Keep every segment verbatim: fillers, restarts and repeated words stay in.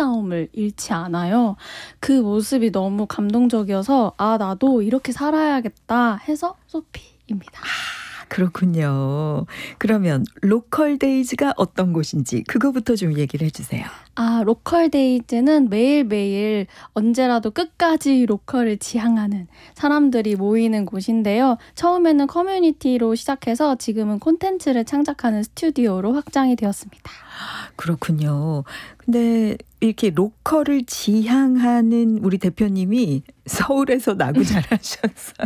아리따움을 잃지 않아요. 그 모습이 너무 감동적이어서 아 나도 이렇게 살아야겠다 해서 소피입니다. 그렇군요. 그러면 로컬데이즈가 어떤 곳인지 그거부터 좀 얘기를 해주세요. 아, 로컬데이즈는 매일매일 언제라도 끝까지 로컬을 지향하는 사람들이 모이는 곳인데요. 처음에는 커뮤니티로 시작해서 지금은 콘텐츠를 창작하는 스튜디오로 확장이 되었습니다. 그렇군요. 근데 이렇게 로컬을 지향하는 우리 대표님이 서울에서 나고 자라셨어요.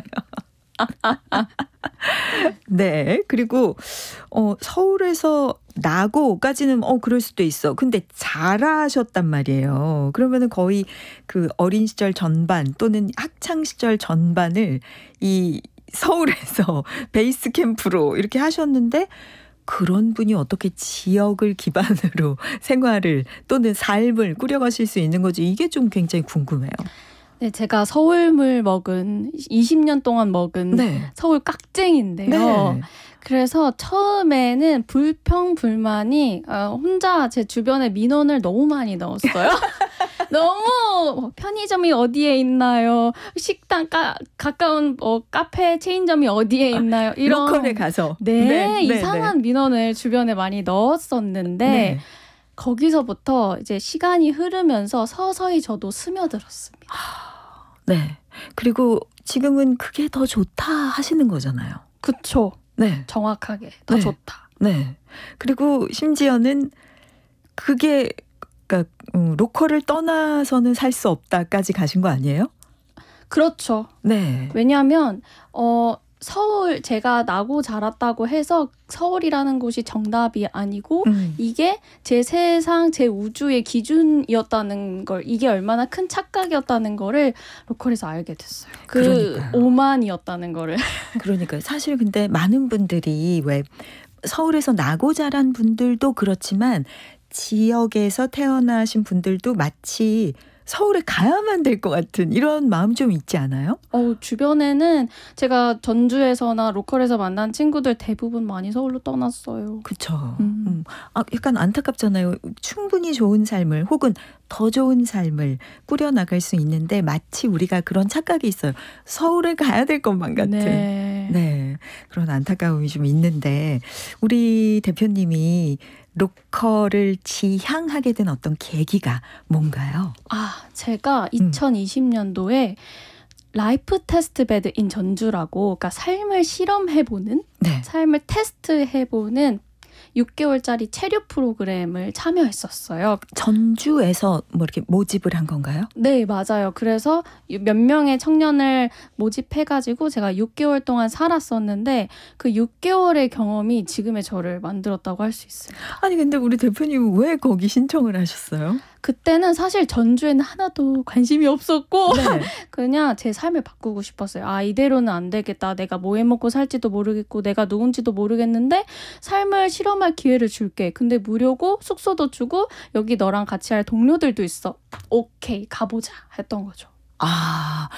네. 그리고 어 서울에서 나고까지는 어 그럴 수도 있어. 근데 자라셨단 말이에요. 그러면은 거의 그 어린 시절 전반 또는 학창 시절 전반을 이 서울에서 베이스 캠프로 이렇게 하셨는데 그런 분이 어떻게 지역을 기반으로 생활을 또는 삶을 꾸려가실 수 있는 거지? 이게 좀 굉장히 궁금해요. 네, 제가 서울물 먹은 이십 년 동안 먹은 네. 서울 깍쟁인데요. 네. 그래서 처음에는 불평불만이 어, 혼자 제 주변에 민원을 너무 많이 넣었어요. 너무 편의점이 어디에 있나요? 식당 가, 가까운 어, 카페 체인점이 어디에 있나요? 이런 로컬에 가서 네, 네, 이상한 네. 민원을 주변에 많이 넣었었는데 네. 거기서부터 이제 시간이 흐르면서 서서히 저도 스며들었습니다. 네. 그리고 지금은 그게 더 좋다 하시는 거잖아요. 그쵸. 네. 정확하게 더 네. 좋다. 네. 그리고 심지어는 그게 그러니까 음, 로컬을 떠나서는 살 수 없다까지 가신 거 아니에요? 그렇죠. 네. 왜냐하면 어 서울 제가 나고 자랐다고 해서 서울이라는 곳이 정답이 아니고 음. 이게 제 세상, 제 우주의 기준이었다는 걸 이게 얼마나 큰 착각이었다는 거를 로컬에서 알게 됐어요. 그 그러니까요. 오만이었다는 거를. 그러니까 사실 근데 많은 분들이 왜 서울에서 나고 자란 분들도 그렇지만 지역에서 태어나신 분들도 마치 서울에 가야만 될 것 같은 이런 마음 좀 있지 않아요? 어, 주변에는 제가 전주에서나 로컬에서 만난 친구들 대부분 많이 서울로 떠났어요. 그렇죠. 음. 음. 아, 약간 안타깝잖아요. 충분히 좋은 삶을 혹은 더 좋은 삶을 꾸려나갈 수 있는데 마치 우리가 그런 착각이 있어요. 서울에 가야 될 것만 같은. 네. 네. 그런 안타까움이 좀 있는데 우리 대표님이 로컬을 지향하게 된 어떤 계기가 뭔가요? 아, 제가 이천이십 년도에 라이프 테스트 베드 인 전주라고 그러니까 삶을 실험해보는 네. 삶을 테스트해보는 육 개월짜리 체류 프로그램을 참여했었어요. 전주에서 뭐 이렇게 모집을 한 건가요? 네, 맞아요. 그래서 몇 명의 청년을 모집해가지고 제가 육 개월 동안 살았었는데 그 육 개월의 경험이 지금의 저를 만들었다고 할 수 있습니다. 아니 근데 우리 대표님은 왜 거기 신청을 하셨어요? 그때는 사실 전주에는 하나도 관심이 없었고 네. 그냥 제 삶을 바꾸고 싶었어요. 아, 이대로는 안 되겠다. 내가 뭐 해먹고 살지도 모르겠고 내가 누군지도 모르겠는데 삶을 실험할 기회를 줄게. 근데 무료고 숙소도 주고 여기 너랑 같이 할 동료들도 있어. 오케이, 가보자 했던 거죠. 아,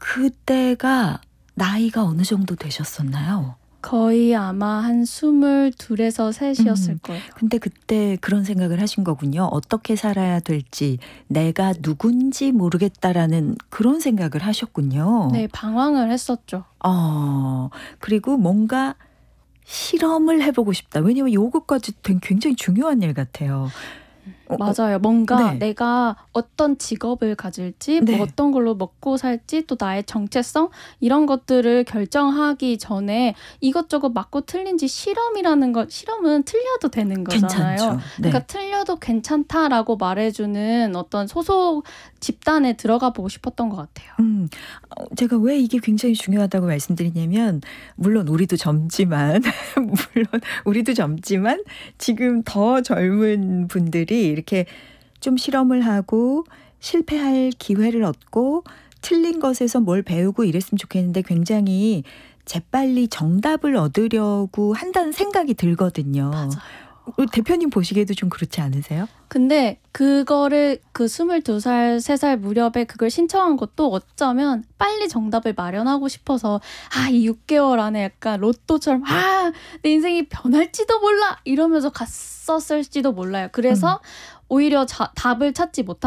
그때가 나이가 어느 정도 되셨었나요? 거의 아마 한 스물둘에서 셋이었을 음. 거예요. 근데 그때 그런 생각을 하신 거군요. 어떻게 살아야 될지 내가 누군지 모르겠다라는 그런 생각을 하셨군요. 네, 방황을 했었죠. 어, 그리고 뭔가 실험을 해보고 싶다. 왜냐하면 요것까지 굉장히 중요한 일 같아요. 어, 맞아요. 뭔가 네. 내가 어떤 직업을 가질지, 네. 뭐 어떤 걸로 먹고 살지, 또 나의 정체성 이런 것들을 결정하기 전에 이것저것 맞고 틀린지 실험이라는 것, 실험은 틀려도 되는 거잖아요. 괜찮죠. 네. 그러니까 틀려도 괜찮다라고 말해주는 어떤 소속 집단에 들어가 보고 싶었던 것 같아요. 음, 어, 제가 왜 이게 굉장히 중요하다고 말씀드리냐면 물론 우리도 젊지만 물론 우리도 젊지만 지금 더 젊은 분들이 이렇게 좀 실험을 하고 실패할 기회를 얻고 틀린 것에서 뭘 배우고 이랬으면 좋겠는데 굉장히 재빨리 정답을 얻으려고 한다는 생각이 들거든요. 맞아요. 대표님 보시기에도 좀 그렇지 않으세요? 근데 그거를 그 스물두 살, 세 살 무렵에 그걸 신청한 것도 어쩌면 빨리 정답을 마련하고 싶어서 아, 이 육 개월 안에 약간 로또처럼 아, 내 인생이 변할지도 몰라 이러면서 갔었을지도 몰라요. 그래서 음. 오히려 자, 답을 찾지 못한